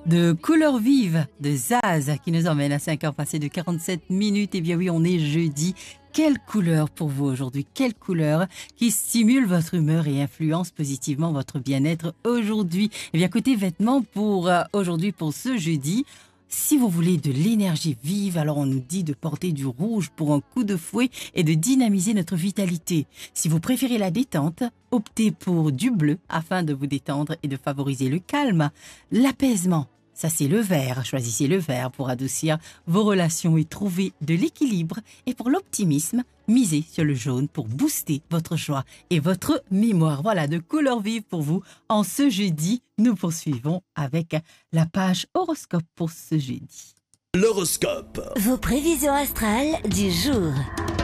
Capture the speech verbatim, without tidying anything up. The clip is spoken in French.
de Couleurs vives de Zaz qui nous emmène à cinq heures passées de quarante-sept minutes. Et bien oui, on est jeudi. Quelle couleur pour vous aujourd'hui? Quelle couleur qui stimule votre humeur et influence positivement votre bien-être aujourd'hui? Eh bien, côté vêtements pour euh, aujourd'hui, pour ce jeudi, si vous voulez de l'énergie vive, alors on nous dit de porter du rouge pour un coup de fouet et de dynamiser notre vitalité. Si vous préférez la détente, optez pour du bleu afin de vous détendre et de favoriser le calme, l'apaisement. Ça, c'est le vert. Choisissez le vert pour adoucir vos relations et trouver de l'équilibre. Et pour l'optimisme, misez sur le jaune pour booster votre joie et votre mémoire. Voilà, de couleurs vives pour vous. En ce jeudi, nous poursuivons avec la page horoscope pour ce jeudi. L'horoscope. Vos prévisions astrales du jour.